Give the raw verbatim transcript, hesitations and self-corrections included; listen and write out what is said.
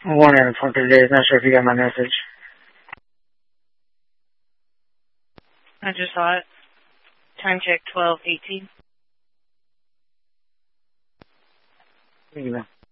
Morning for today. Not sure if you got my message. I just saw it. Time check twelve eighteen. Thank you, man.